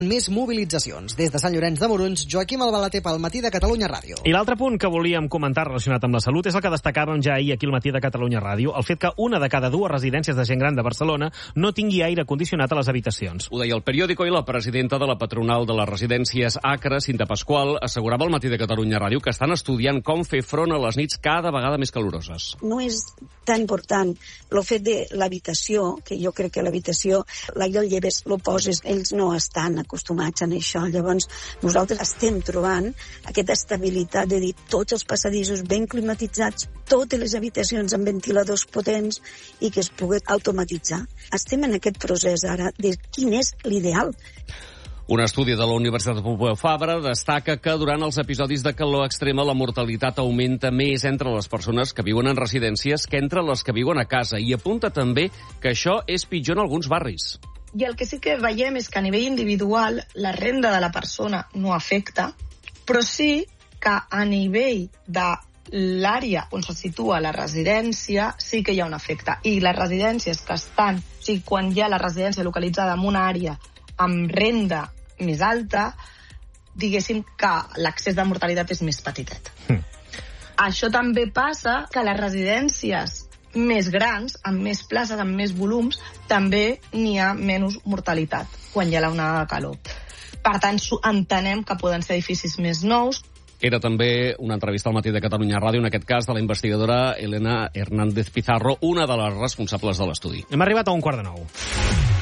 Més mobilitzacions. Des de Sant Llorenç de Morunys, Joaquim Albalater pel Matí de Catalunya Ràdio. I l'altre punt que volíem comentar relacionat amb la salut és el que destacàvem ja ahir aquí al Matí de Catalunya Ràdio, el fet que una de cada dues residències de gent gran de Barcelona no tingui aire condicionat a les habitacions. Ho deia el periòdico i la presidenta de la patronal de les residències ACRA, Cinta Pasqual, assegurava al Matí de Catalunya Ràdio que estan estudiant com fer front a les nits cada vegada més caloroses. No és tan important el fet de l'habitació, que jo crec que l'habitació, l'aire el lleves, lo poses, ells no estan acostumats a això. Llavors, nosaltres estem trobant aquesta estabilitat de dir tots els passadissos ben climatitzats, totes les habitacions amb ventiladors potents i que es pugui automatitzar. Estem en aquest procés ara de quin és l'ideal. Un estudi de la Universitat Pompeu Fabra destaca que durant els episodis de calor extrema la mortalitat augmenta més entre les persones que viuen en residències que entre les que viuen a casa i apunta també que això és pitjor en alguns barris. I el que sí que veiem és que a nivell individual la renda de la persona no afecta, però sí que a nivell de l'àrea on se situa la residència sí que hi ha un efecte. I les residències que estan, o sigui, quan hi ha la residència localitzada en una àrea amb renda més alta, diguéssim que l'accés de mortalitat és més petitet. Això també passa que les residències més grans, amb més places, amb més volums, també n'hi ha menys mortalitat quan hi ha l'onada de calor. Per tant, entenem que poden ser edificis més nous. Era també una entrevista al Matí de Catalunya Ràdio, en aquest cas de la investigadora Elena Hernández Pizarro, una de les responsables de l'estudi. Hem arribat a 8:45.